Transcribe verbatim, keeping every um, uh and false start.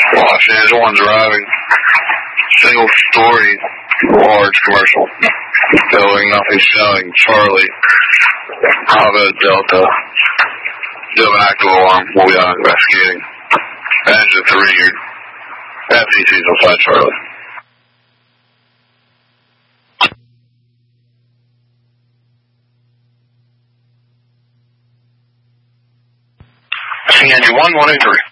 Los Angeles one's arriving. Single story, large commercial building, nothing showing. Charlie, Bravo Delta. Do have an active alarm. We'll be on investigating. Engine three, F C C's outside Charlie. C N U one one eight three.